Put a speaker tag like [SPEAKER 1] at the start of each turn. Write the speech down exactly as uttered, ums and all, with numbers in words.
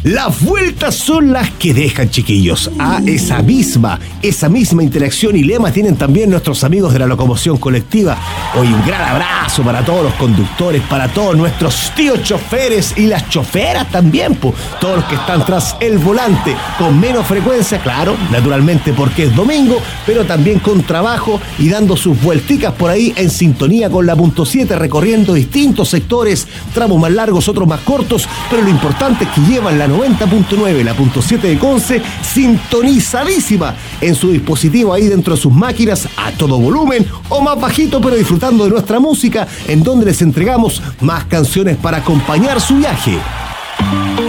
[SPEAKER 1] Las vueltas son las que dejan, chiquillos. A esa misma, esa misma interacción y lema tienen también nuestros amigos de la locomoción colectiva. Hoy un gran abrazo para todos los conductores, para todos nuestros tíos choferes y las choferas también, po. Todos los que están tras el volante con menos frecuencia, claro, naturalmente porque es domingo, pero también con trabajo y dando sus vuelticas por ahí en sintonía con la punto siete, recorriendo distintos sectores, tramos más largos, otros más cortos, pero lo importante es que llevan la noventa punto nueve, la punto siete de Conce, sintonizadísima en su dispositivo ahí dentro de sus máquinas, a todo volumen o más bajito, pero disfrutando de nuestra música, en donde les entregamos más canciones para acompañar su viaje.